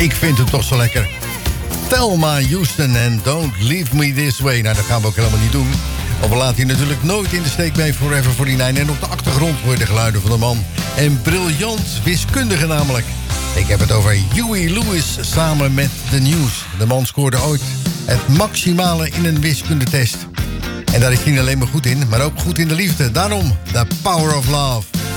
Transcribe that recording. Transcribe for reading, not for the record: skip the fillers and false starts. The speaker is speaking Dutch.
Ik vind het toch zo lekker. Thelma Houston en Don't Leave Me This Way. Nou, dat gaan we ook helemaal niet doen. Maar we laten je natuurlijk nooit in de steek bij Forever 49. En op de achtergrond hoor je de geluiden van de man. En briljant wiskundige namelijk. Ik heb het over Huey Lewis samen met The News. De man scoorde ooit het maximale in een wiskundetest. En daar is hij niet alleen maar goed in, maar ook goed in de liefde. Daarom, The Power of Love.